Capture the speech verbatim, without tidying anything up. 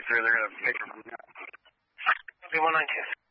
sir. They're going to pick them. one nineteen.